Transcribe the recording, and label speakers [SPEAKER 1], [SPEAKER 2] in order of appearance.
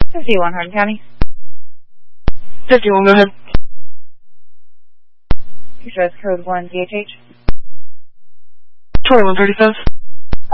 [SPEAKER 1] 51 Hardin County.
[SPEAKER 2] 51, go ahead.
[SPEAKER 1] Your address code 1 DHH.
[SPEAKER 2] 2135.